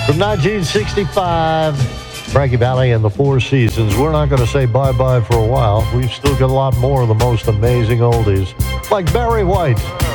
From 1965, Frankie Valli and the Four Seasons. We're not going to say bye-bye for a while. We've still got a lot more of the most amazing oldies, like Barry White.